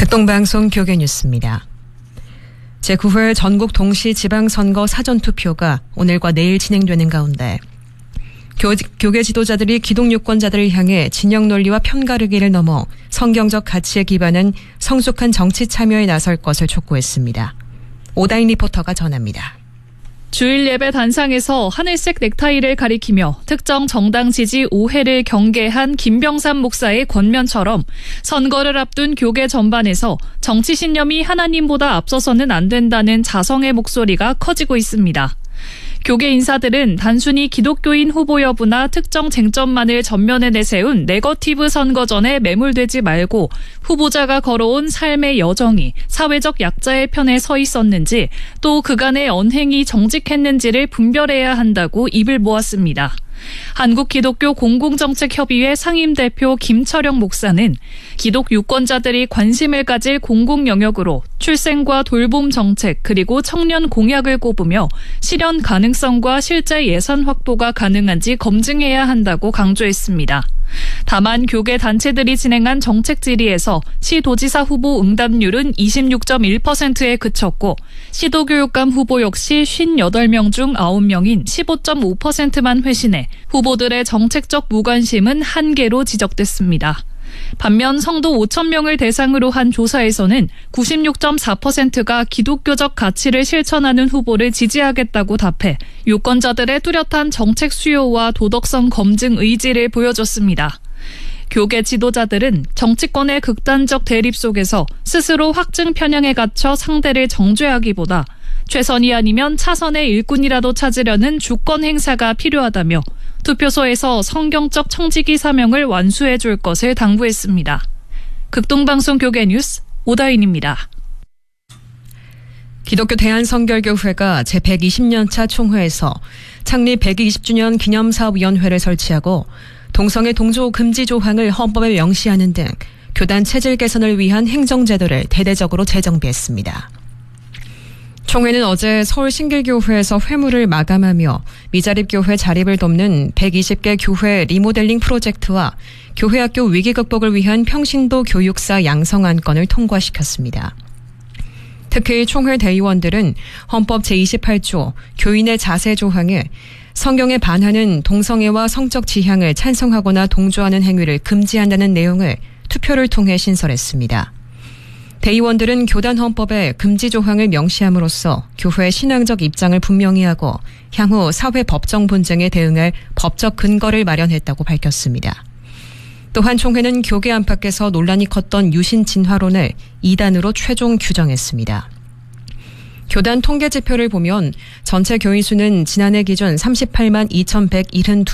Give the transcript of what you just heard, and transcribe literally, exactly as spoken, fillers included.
극동방송 교계뉴스입니다. 제구 회 전국 동시 지방선거 사전투표가 오늘과 내일 진행되는 가운데 교, 교계 지도자들이 기독유권자들을 향해 진영 논리와 편가르기를 넘어 성경적 가치에 기반한 성숙한 정치 참여에 나설 것을 촉구했습니다. 오다인 리포터가 전합니다. 주일 예배 단상에서 하늘색 넥타이를 가리키며 특정 정당 지지 오해를 경계한 김병삼 목사의 권면처럼 선거를 앞둔 교계 전반에서 정치 신념이 하나님보다 앞서서는 안 된다는 자성의 목소리가 커지고 있습니다. 교계 인사들은 단순히 기독교인 후보 여부나 특정 쟁점만을 전면에 내세운 네거티브 선거전에 매몰되지 말고 후보자가 걸어온 삶의 여정이 사회적 약자의 편에 서 있었는지 또 그간의 언행이 정직했는지를 분별해야 한다고 입을 모았습니다. 한국기독교 공공정책협의회 상임대표 김철영 목사는 기독 유권자들이 관심을 가질 공공 영역으로 출생과 돌봄 정책 그리고 청년 공약을 꼽으며 실현 가능성과 실제 예산 확보가 가능한지 검증해야 한다고 강조했습니다. 다만 교계 단체들이 진행한 정책 질의에서 시도지사 후보 응답률은 이십육 점 일 퍼센트에 그쳤고 시도교육감 후보 역시 오십팔 명 중 아홉 명인 십오 점 오 퍼센트만 회신해 후보들의 정책적 무관심은 한계로 지적됐습니다. 반면 성도 오천 명을 대상으로 한 조사에서는 구십육 점 사 퍼센트가 기독교적 가치를 실천하는 후보를 지지하겠다고 답해 유권자들의 뚜렷한 정책 수요와 도덕성 검증 의지를 보여줬습니다. 교계 지도자들은 정치권의 극단적 대립 속에서 스스로 확증 편향에 갇혀 상대를 정죄하기보다 최선이 아니면 차선의 일꾼이라도 찾으려는 주권 행사가 필요하다며 투표소에서 성경적 청지기 사명을 완수해 줄 것을 당부했습니다. 극동방송 교계뉴스 오다인입니다. 기독교 대한성결교회가 제백이십 년 차 총회에서 창립 백이십 주년 기념사업위원회를 설치하고 동성애 동조 금지 조항을 헌법에 명시하는 등 교단 체질 개선을 위한 행정제도를 대대적으로 재정비했습니다. 총회는 어제 서울 신길교회에서 회무를 마감하며 미자립교회 자립을 돕는 백이십 개 교회 리모델링 프로젝트와 교회학교 위기 극복을 위한 평신도 교육사 양성 안건을 통과시켰습니다. 특히 총회 대의원들은 헌법 제이십팔 조 교인의 자세 조항에 성경에 반하는 동성애와 성적 지향을 찬성하거나 동조하는 행위를 금지한다는 내용을 투표를 통해 신설했습니다. 대의원들은 교단 헌법에 금지 조항을 명시함으로써 교회의 신앙적 입장을 분명히 하고 향후 사회 법정 분쟁에 대응할 법적 근거를 마련했다고 밝혔습니다. 또한 총회는 교계 안팎에서 논란이 컸던 유신 진화론을 이단으로 최종 규정했습니다. 교단 통계 지표를 보면 전체 교인 수는 지난해 기준 삼십팔만 이천백칠十두